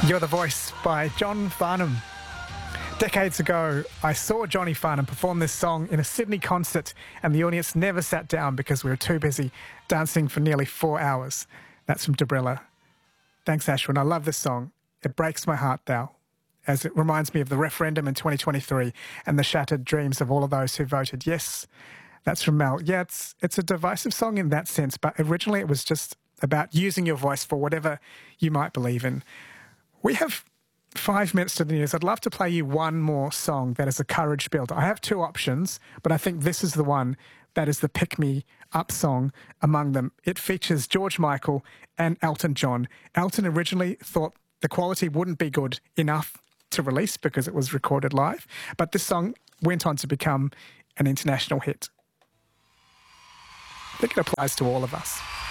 You're the Voice by John Farnham. Decades ago, I saw Johnny Farnham perform this song in a Sydney concert, and the audience never sat down because we were too busy dancing for nearly 4 hours. That's from Debrilla. Thanks, Ashwin. I love this song. It breaks my heart, thou, as it reminds me of the referendum in 2023 and the shattered dreams of all of those who voted yes. That's from Mel. Yeah, it's a divisive song in that sense, but originally it was just about using your voice for whatever you might believe in. We have 5 minutes to the news. I'd love to play you one more song that is a courage builder. I have 2 options, but I think this is the one that is the pick-me-up song among them. It features George Michael and Elton John. Elton originally thought the quality wouldn't be good enough to release because it was recorded live, but this song went on to become an international hit. I think it applies to all of us.